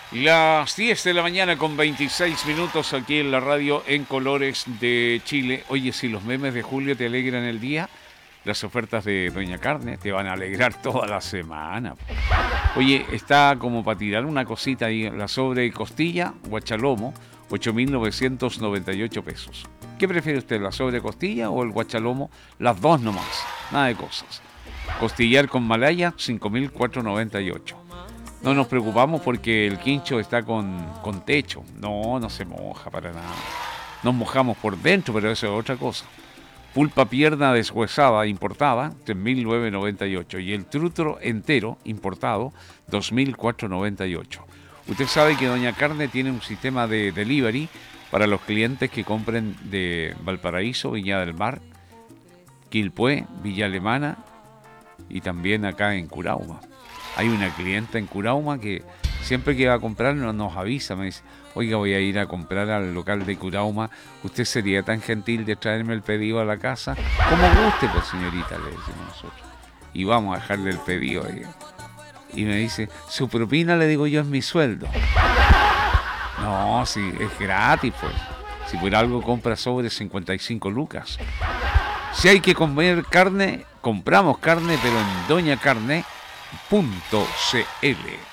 Las 10 de la mañana con 26 minutos aquí en la radio en Colores de Chile. Oye, si los memes de Julio te alegran el día, las ofertas de Doña Carne te van a alegrar toda la semana. Oye, está como para tirar una cosita ahí, la sobre costilla, guachalomo, 8.998 pesos. ¿Qué prefiere usted, la sobre costilla o el guachalomo? Las dos nomás, nada de cosas. Costillar con malaya, 5.498. No nos preocupamos porque el quincho está con techo. No se moja para nada. Nos mojamos por dentro, pero eso es otra cosa. Pulpa pierna deshuesada importada, 3.998. Y el trutro entero importado, 2.498. Usted sabe que Doña Carne tiene un sistema de delivery para los clientes que compren de Valparaíso, Viña del Mar, Quilpué, Villa Alemana y también acá en Curauma. Hay una clienta en Curauma que siempre que va a comprar nos avisa, me dice, oiga, voy a ir a comprar al local de Curauma, ¿usted sería tan gentil de traerme el pedido a la casa? Como guste, pues señorita, le decimos nosotros. Y vamos a dejarle el pedido ahí. Y me dice, su propina, le digo yo, es mi sueldo. No, si es gratis, pues. Si por algo compra sobre 55 lucas. Si hay que comer carne, compramos carne, pero en Doña Carne.cl.